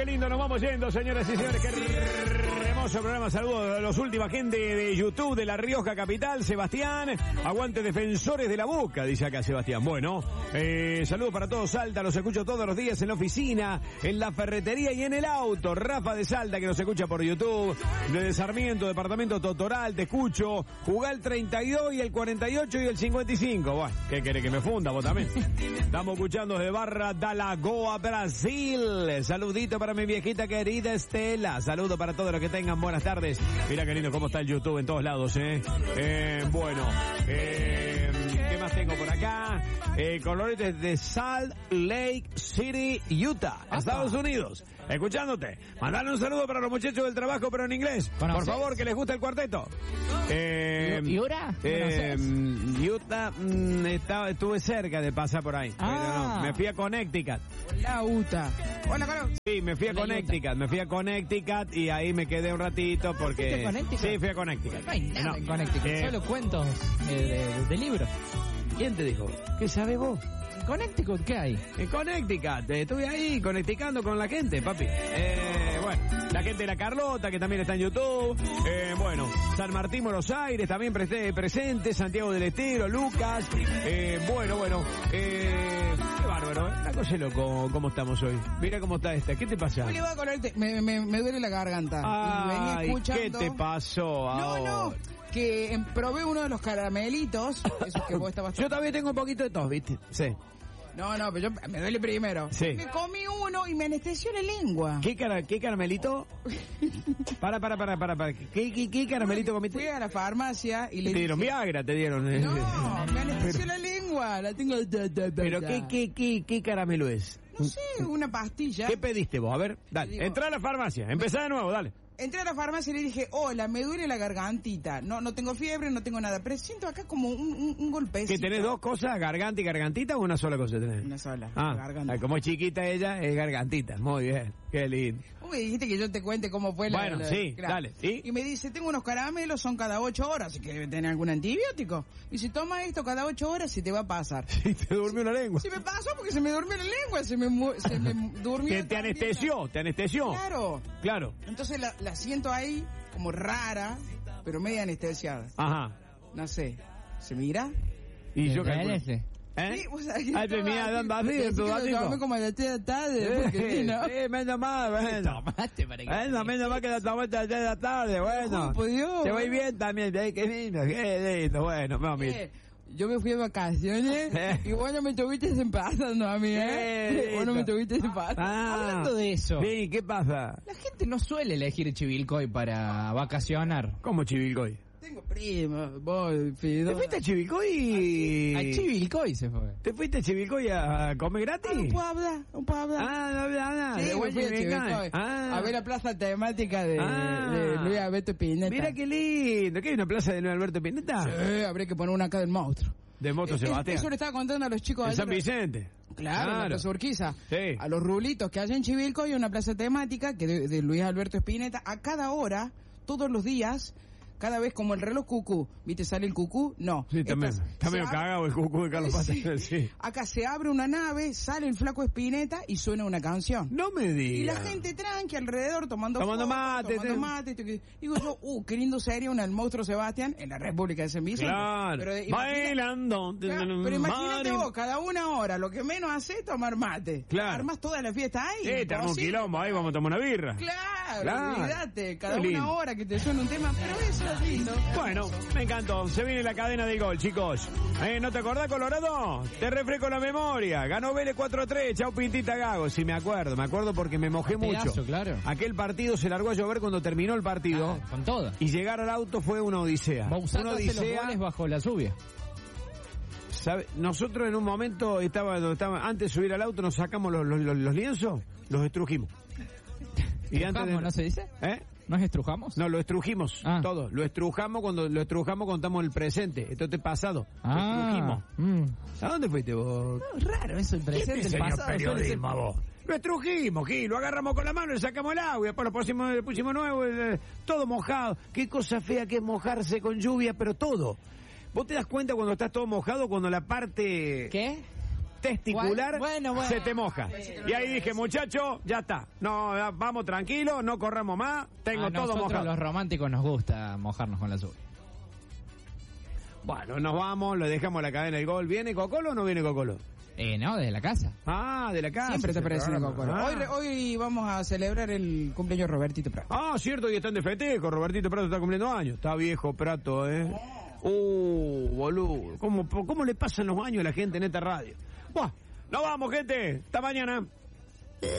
qué lindo, nos vamos yendo, señoras y señores. Qué hermoso programa. Saludos a los últimos gente de YouTube de La Rioja Capital. Sebastián, aguante defensores de la Boca, dice acá Sebastián. Bueno, saludos para todos Salta, los escucho todos los días en la oficina, en la ferretería y en el auto. Rafa de Salta, que nos escucha por YouTube. De Sarmiento, departamento Totoral, te escucho. Jugá el 32 y el 48 y el 55. Bueno, ¿qué querés que me funda vos también? Estamos escuchando de Barra da Lagoa, Brasil. Saludito para mi viejita querida Estela. Saludo para todos los que tengan buenas tardes. Mira qué lindo cómo está el YouTube en todos lados, bueno, ¿qué más tengo por acá? Colores desde Salt Lake City, Utah, Estados Unidos. Escuchándote. Mandale un saludo para los muchachos del trabajo, pero en inglés. Por favor, que les guste el cuarteto. ¿Y ahora? Utah, estuve cerca de pasar por ahí. Pero no, me fui a Connecticut. Hola, Utah. Hola, Carlos. Sí, me fui a Connecticut y ahí me quedé un ratito porque... ¿Fuiste a Connecticut? Sí, fui a Connecticut. No hay nada en Connecticut, solo cuentos de libros. ¿Quién te dijo? ¿Qué sabes vos? ¿En Connecticut qué hay? En Connecticut, estuve ahí conecticando con la gente, papi. Bueno, la gente de la Carlota, que también está en YouTube. Bueno, San Martín, Buenos Aires, también presente. Santiago del Estero, Lucas. Bueno, qué bárbaro, La cosa es loco, cómo estamos hoy. Mira cómo está esta. ¿Qué te pasa? Me duele la garganta. Ay, y venía escuchando... ¿qué te pasó ahora? No, que probé uno de los caramelitos, esos que vos estabas... Yo también tengo un poquito de tos, ¿viste? Sí. No, pero me duele primero. Sí. Me comí uno y me anestesió la lengua. ¿Qué caramelito? Para. ¿Qué caramelito comiste? Fui a la farmacia y le Te dieron dije... Viagra, te dieron. No, me anestesió la lengua, la tengo... Pero ¿qué caramelo es? No sé, una pastilla. ¿Qué pediste vos? A ver, dale. Entrá a la farmacia, empezá de nuevo, dale. Entré a la farmacia y le dije, hola, me duele la gargantita. No tengo fiebre, no tengo nada, pero siento acá como un golpecito. ¿Que tenés dos cosas, garganta y gargantita, o una sola cosa tenés? Una sola, garganta. Como es chiquita ella, es gargantita. Muy bien, qué lindo. Vos me dijiste que yo te cuente cómo fue la... Bueno, sí, claro. Dale. Y me dice, tengo unos caramelos, son cada 8 horas, así que debe tener algún antibiótico. Y si toma esto cada 8 horas, y te va a pasar. Sí, te durmió la lengua. Sí me pasó porque se me durmió la lengua, se me durmió... ¿Te anestesió? Claro. Entonces la siento ahí como rara, pero media anestesiada. Ajá. No sé, ¿se mira? Y yo calculo. Sí, vos sabés que ay, pero mira, ¿dónde vas así en tu gatito? Como a las 3 de la tarde, porque ¿no? Sí, menos mal, bueno. Menos mal que la tomaste a las 3 de la tarde, bueno. Te voy bien también, qué lindo, bueno, mami. Yo me fui de vacaciones y vos no me estuviste pasando a mí, vos no me estuviste pasando. Hablando de eso. Sí, ¿qué pasa? La gente no suele elegir Chivilcoy para vacacionar. ¿Cómo Chivilcoy? Tengo prima, voy, Fido. ¿Te fuiste a Chivilcoy? A Chivilcoy se fue. ¿Te fuiste a Chivilcoy a comer gratis? No puedo hablar. No habla nada. Sí, me fui a Chivilcoy. A ver la plaza temática de Luis Alberto Spinetta. Mira qué lindo. ¿Qué hay una plaza de Luis Alberto Spinetta? Sí, habría que poner una acá del monstruo. Del monstruo Sebastián. Eso le estaba contando a los chicos. En San Vicente. Claro, en la Plaza Urquiza. Sí. A los rulitos que hay en Chivilcoy hay una plaza temática que de Luis Alberto Spinetta. A cada hora, todos los días... Cada vez como el reloj cucú, ¿viste? ¿Sale el cucú? No. Sí, también. Está medio cagado el cucú de Carlos Paz. Sí. Acá se abre una nave, sale el flaco Spinetta y suena una canción. No me digas. Y la gente tranqui alrededor tomando mate. Digo yo, qué lindo sería el monstruo Sebastián en la República de San Vicente. Claro. Bailando. Pero imagínate vos, cada una hora, lo que menos hace es tomar mate. Claro. Armas toda la fiesta ahí. Sí, te armó un quilombo ahí, vamos a tomar una birra. Claro. Olvídate, cada una hora que te suena un tema, pero eso es lindo. Bueno, me encantó. Se viene la cadena de gol, chicos. ¿No te acordás, Colorado? Te refresco la memoria. Ganó Vélez 4-3. Chau, Pintita Gago. Sí, me acuerdo porque me mojé mucho. Claro. Aquel partido se largó a llover cuando terminó el partido. Con toda. Y llegar al auto fue una odisea. Bausat hace los goles bajo la lluvia. ¿Sabe? Nosotros en un momento antes de subir al auto nos sacamos los lienzos, los estrujimos. Y antes ¿no se dice? ¿Nos estrujamos? No, lo estrujimos, todo. Lo estrujamos cuando estamos en el presente. Esto es pasado. Lo estrujimos. ¿A dónde fuiste vos? No, raro eso, el presente, el pasado. Periodismo, vos. Lo estrujimos, Gil, lo agarramos con la mano, le sacamos el agua, después le pusimos nuevo, todo mojado. Qué cosa fea que es mojarse con lluvia, pero todo. ¿Vos te das cuenta cuando estás todo mojado, cuando la parte... ¿Qué? testicular se te moja. Y ahí dije, muchacho, ya está. No, vamos tranquilo, no corramos más, tengo todo mojado. Los románticos nos gusta mojarnos con la lluvia. Bueno, nos vamos, lo dejamos la cadena del gol. ¿Viene Cocolo o no viene Cocolo? No, desde la casa. Ah, de la casa. Siempre te parece Cocolo. Hoy vamos a celebrar el cumpleaños de Robertito Prato. Ah, cierto, y están de festejo. Robertito Prato está cumpliendo años. Está viejo Prato, boludo. ¿Cómo le pasan los años a la gente en esta radio? Buah, nos vamos, gente. Hasta mañana.